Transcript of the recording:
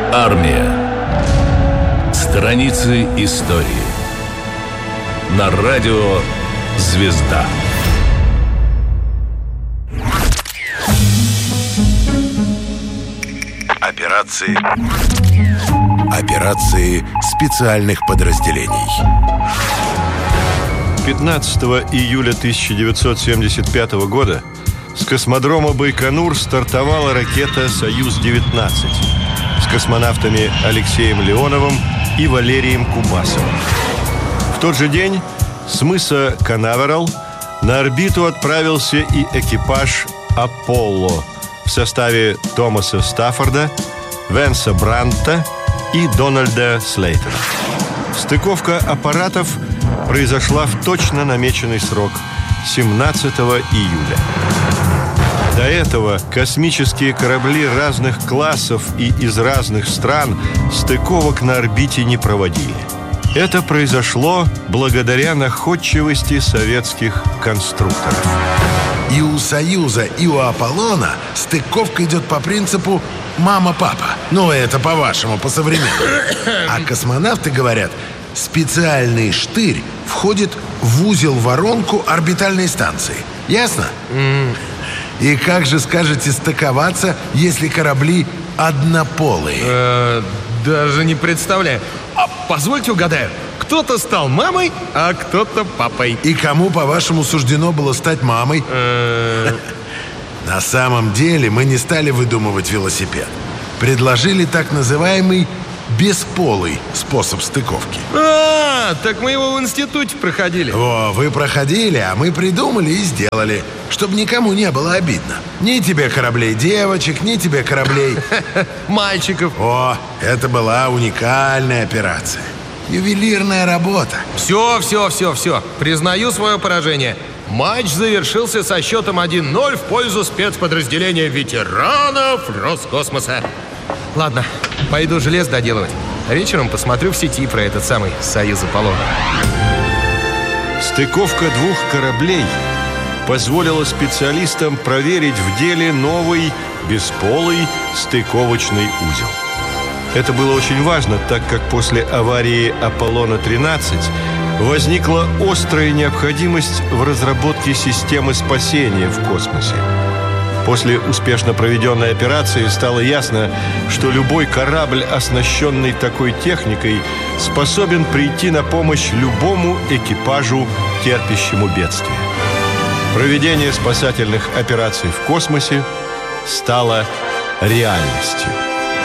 Армия. Страницы истории. На радио «Звезда». Операции специальных подразделений. 15 июля 1975 года с космодрома Байконур стартовала ракета «Союз-19» с космонавтами Алексеем Леоновым и Валерием Кубасовым. В тот же день с мыса Канаверал на орбиту отправился и экипаж «Аполло» в составе Томаса Стаффорда, Венса Бранта и Дональда Слейтера. Стыковка аппаратов произошла в точно намеченный срок – 17 июля. До этого космические корабли разных классов и из разных стран стыковок на орбите не проводили. Это произошло благодаря находчивости советских конструкторов. И у «Союза», и у «Аполлона» стыковка идет по принципу «мама-папа». Ну, это по-вашему, по-современному. А космонавты говорят, специальный штырь входит в узел-воронку орбитальной станции. Ясно? И как же скажете стыковаться, если корабли однополые? Даже не представляю. Позвольте угадаю. Кто-то стал мамой, а кто-то папой. И кому, по-вашему, суждено было стать мамой? На самом деле мы не стали выдумывать велосипед. Предложили так называемый бесполый способ стыковки. Так мы его в институте проходили. О, вы проходили, а мы придумали и сделали, чтобы никому не было обидно. Ни тебе кораблей девочек, ни тебе кораблей мальчиков. О, это была уникальная операция. Ювелирная работа. Все. Признаю свое поражение. Матч завершился со счетом 1-0 в пользу спецподразделения ветеранов Роскосмоса. Ладно, пойду желез доделывать. Вечером посмотрю в сети про этот самый «Союз Аполлона». Стыковка двух кораблей позволила специалистам проверить в деле новый бесполый стыковочный узел. Это было очень важно, так как после аварии Аполлона-13 возникла острая необходимость в разработке системы спасения в космосе. После успешно проведенной операции стало ясно, что любой корабль, оснащенный такой техникой, способен прийти на помощь любому экипажу, терпящему бедствие. Проведение спасательных операций в космосе стало реальностью.